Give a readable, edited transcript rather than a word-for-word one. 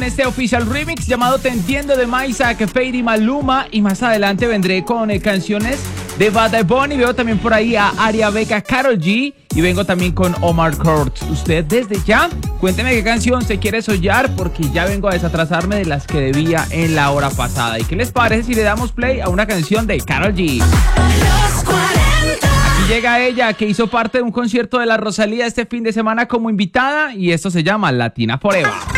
este oficial remix llamado Te Entiendo de Isaac, Fade y Maluma. Y más adelante vendré con canciones de Bad Bunny. Veo también por ahí a Aria Vega, Karol G. Y vengo también con Omar Courtz. Usted desde ya, cuénteme qué canción se quiere soñar, porque ya vengo a desatrasarme de las que debía en la hora pasada. ¿Y qué les parece si le damos play a una canción de Karol G? Aquí llega ella, que hizo parte de un concierto de la Rosalía este fin de semana como invitada, y esto se llama Latina Forever.